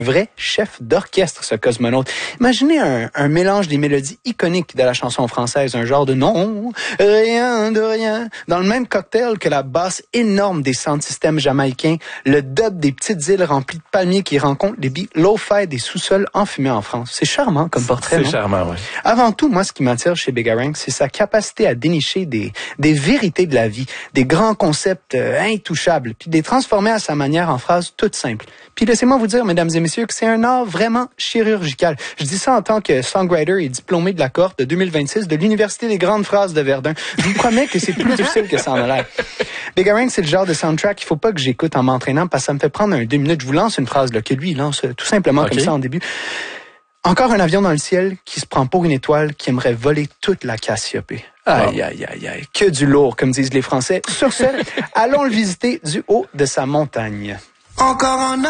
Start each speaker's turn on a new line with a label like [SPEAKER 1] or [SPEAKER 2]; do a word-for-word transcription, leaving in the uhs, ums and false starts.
[SPEAKER 1] vrai chef d'orchestre, ce cosmonaute. Imaginez un, un mélange des mélodies iconiques de la chanson française, un genre de non, rien de rien, dans le même cocktail que la basse énorme des sound-systems jamaïcains, le dub des petites îles remplies de palmiers qui rencontrent les beats lo-fi des sous-sols enfumés en France. C'est charmant comme portrait,
[SPEAKER 2] C'est
[SPEAKER 1] non?
[SPEAKER 2] charmant, oui.
[SPEAKER 1] Avant tout, moi, ce qui m'attire chez Bigarang, c'est sa capacité à dénicher des, des vérités de la vie, des grands concepts euh, intouchables, puis de les transformer à sa manière en phrases toutes simples. Puis laissez-moi vous dire, mesdames et messieurs, que c'est un art vraiment chirurgical. Je dis ça en tant que songwriter et diplômé de la cohorte de deux mille vingt-six de l'Université des grandes phrases de Verdun. Je vous promets que c'est plus difficile que ça en a l'air. Bigarang, c'est le genre de soundtrack qu'il faut pas que j'écoute en m'entraînant parce que ça me fait prendre un deux minutes. Je vous lance une phrase là, que lui, il lance tout simplement okay. comme ça en début. Encore un avion dans le ciel qui se prend pour une étoile qui aimerait voler toute la Cassiopée. Aïe, wow. aïe, aïe, aïe. Que du lourd, comme disent les Français. Sur ce, allons le visiter du haut de sa montagne. Encore un